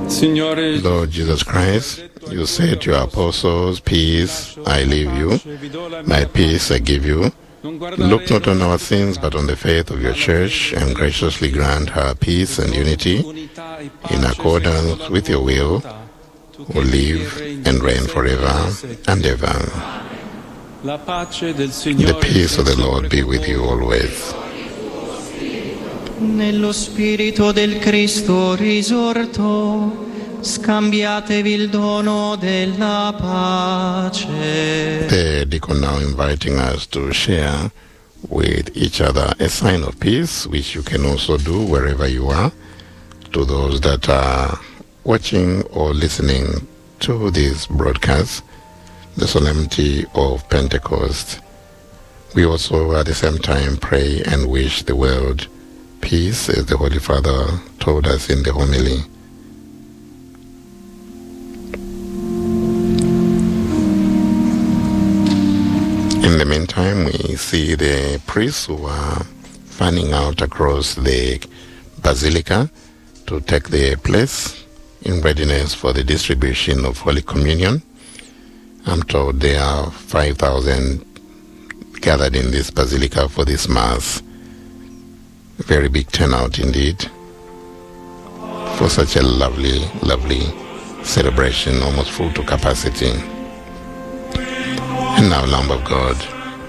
Lord Jesus Christ, you said to your apostles, peace I leave you, my peace I give you. Look not on our sins, but on the faith of your church, and graciously grant her peace and unity in accordance with your will, who live and reign forever and ever. The peace of the Lord be with you always. Nello spirito del Cristo risorto, scambiatevi il dono della pace. The deacon now inviting us to share with each other a sign of peace, which you can also do wherever you are. To those that are watching or listening to this broadcast, the solemnity of Pentecost, we also at the same time pray and wish the world peace, as the Holy Father told us in the homily. In the meantime, we see the priests who are fanning out across the basilica to take their place in readiness for the distribution of Holy Communion. I'm told there are 5,000 gathered in this basilica for this Mass. Very big turnout indeed for such a lovely, lovely celebration, almost full to capacity. And now, Lamb of God,